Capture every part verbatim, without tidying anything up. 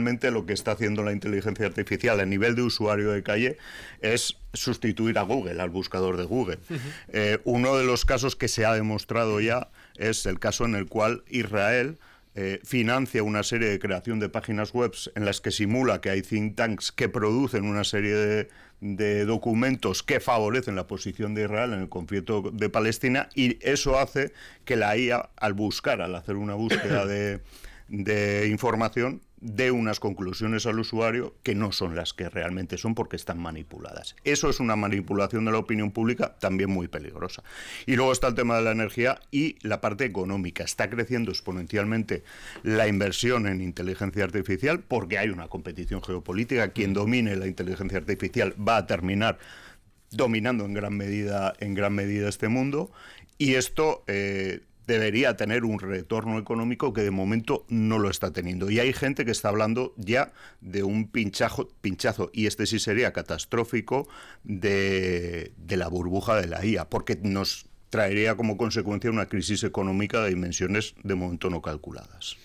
realmente lo que está haciendo la inteligencia artificial a nivel de usuario de calle es sustituir a Google, al buscador de Google. Uh-huh. Eh, uno de los casos que se ha demostrado ya es el caso en el cual Israel Eh, financia una serie de creación de páginas web en las que simula que hay think tanks que producen una serie de, de documentos que favorecen la posición de Israel en el conflicto de Palestina, y eso hace que la I A, al buscar, al hacer una búsqueda de, de información, dé unas conclusiones al usuario que no son las que realmente son, porque están manipuladas. Eso es una manipulación de la opinión pública también muy peligrosa. Y luego está el tema de la energía y la parte económica. Está creciendo exponencialmente la inversión en inteligencia artificial porque hay una competición geopolítica. Quien domine la inteligencia artificial va a terminar dominando en gran medida, en gran medida este mundo, y esto eh, debería tener un retorno económico que de momento no lo está teniendo. Y hay gente que está hablando ya de un pinchazo, pinchazo y este sí sería catastrófico, de, de la burbuja de la I A, porque nos traería como consecuencia una crisis económica de dimensiones de momento no calculadas.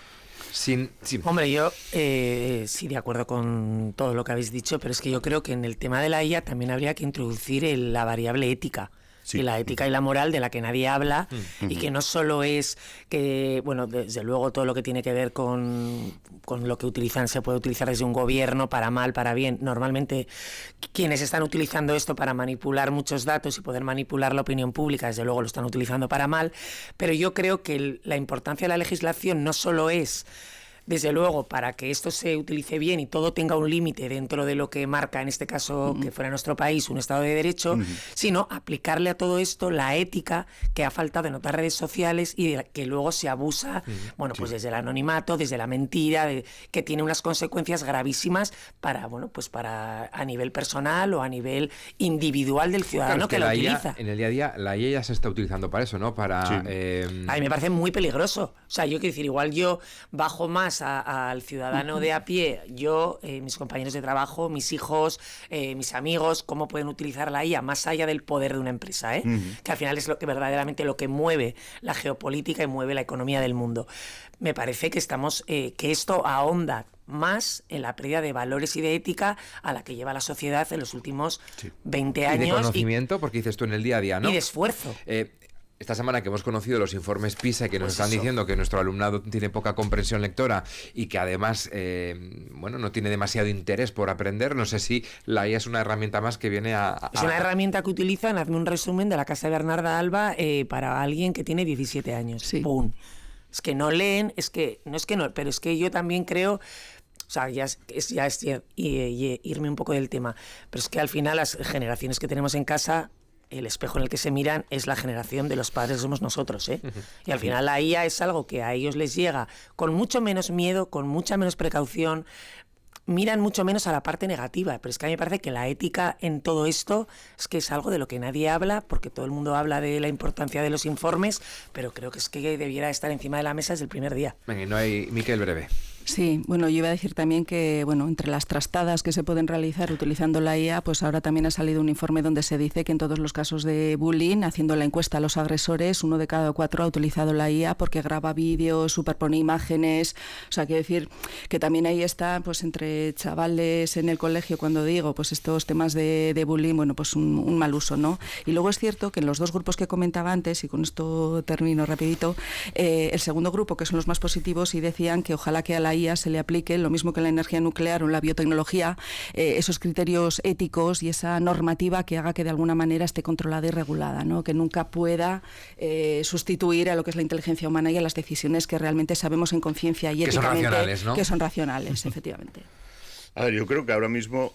Sin, sin... Hombre, yo eh, sí, de acuerdo con todo lo que habéis dicho, pero es que yo creo que en el tema de la I A también habría que introducir el, la variable ética. Sí. Y la ética y la moral, de la que nadie habla, uh-huh. y que no solo es que, bueno, desde luego todo lo que tiene que ver con, con lo que utilizan se puede utilizar desde un gobierno para mal, para bien. Normalmente quienes están utilizando esto para manipular muchos datos y poder manipular la opinión pública, desde luego lo están utilizando para mal, pero yo creo que el, la importancia de la legislación no solo es, desde luego, para que esto se utilice bien y todo tenga un límite dentro de lo que marca, en este caso, uh-huh. que fuera nuestro país, un Estado de Derecho, uh-huh. sino aplicarle a todo esto la ética que ha faltado en otras redes sociales y de la que luego se abusa, uh-huh. bueno, pues sí. desde el anonimato, desde la mentira, de, que tiene unas consecuencias gravísimas para, bueno, pues para a nivel personal o a nivel individual del ciudadano, claro, que, que la utiliza. I A, en el día a día, la I A ya se está utilizando para eso, ¿no? Para... Sí. Eh... A mí me parece muy peligroso. O sea, yo quiero decir, igual yo bajo más A, a, al ciudadano de a pie, yo, eh, mis compañeros de trabajo, mis hijos, eh, mis amigos, cómo pueden utilizar la I A más allá del poder de una empresa, ¿eh? Uh-huh. Que al final es lo que verdaderamente lo que mueve la geopolítica y mueve la economía del mundo. Me parece que estamos, eh, que esto ahonda más en la pérdida de valores y de ética a la que lleva la sociedad en los últimos sí. veinte años. Y de conocimiento, y, porque dices tú en el día a día, ¿no? Y de esfuerzo. Eh, Esta semana que hemos conocido los informes PISA, que nos pues están eso. diciendo que nuestro alumnado tiene poca comprensión lectora y que además eh, bueno, no tiene demasiado interés por aprender, no sé si la I A es una herramienta más que viene a... a... Es una herramienta que utilizan, hazme un resumen de la casa de Bernarda Alba eh, para alguien que tiene diecisiete años. Sí. ¡Pum! Es que no leen, es que, no es que no, pero es que yo también creo... O sea, ya es, es, ya es y, y, irme un poco del tema, pero es que al final las generaciones que tenemos en casa... el espejo en el que se miran es la generación de los padres, somos nosotros, ¿eh? Y al final la I A es algo que a ellos les llega con mucho menos miedo, con mucha menos precaución, miran mucho menos a la parte negativa, pero es que a mí me parece que la ética en todo esto es que es algo de lo que nadie habla, porque todo el mundo habla de la importancia de los informes, pero creo que es que debiera estar encima de la mesa desde el primer día. Venga, no hay... Miquel, breve. Sí, bueno, yo iba a decir también que, bueno, entre las trastadas que se pueden realizar utilizando la I A, pues ahora también ha salido un informe donde se dice que en todos los casos de bullying, haciendo la encuesta a los agresores, uno de cada cuatro ha utilizado la I A porque graba vídeos, superpone imágenes, o sea, quiero decir que también ahí está, pues entre chavales en el colegio, cuando digo, pues estos temas de, de bullying, bueno, pues un, un mal uso, ¿no? Y luego es cierto que en los dos grupos que comentaba antes, y con esto termino rapidito, eh, el segundo grupo, que son los más positivos, y decían que ojalá que a la I A se le aplique, lo mismo que en la energía nuclear o en la biotecnología, eh, esos criterios éticos y esa normativa que haga que de alguna manera esté controlada y regulada, ¿no? Que nunca pueda eh, sustituir a lo que es la inteligencia humana y a las decisiones que realmente sabemos en conciencia y que éticamente son racionales, ¿no? que son racionales, efectivamente. A ver, yo creo que ahora mismo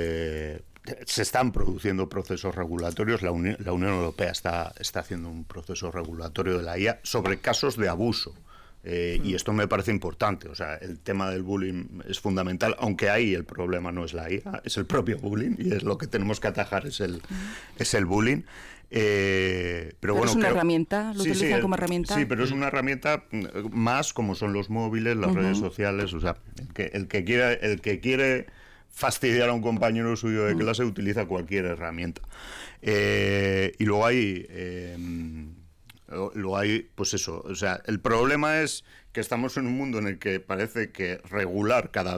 eh, se están produciendo procesos regulatorios. La, Uni- la Unión Europea está, está haciendo un proceso regulatorio de la I A sobre casos de abuso. Eh, y esto me parece importante, o sea, el tema del bullying es fundamental, aunque ahí el problema no es la I A, es el propio bullying, y es lo que tenemos que atajar, es el, es el bullying. Eh, pero, pero bueno, es una creo, herramienta, lo sí, utilizan sí, como herramienta. Sí, pero es una herramienta más como son los móviles, las uh-huh. redes sociales, o sea, el que, el que quiera, el que quiere fastidiar a un compañero suyo de clase utiliza cualquier herramienta. Eh, y luego hay... Eh, Lo hay, pues eso, o sea, el problema es que estamos en un mundo en el que parece que regular cada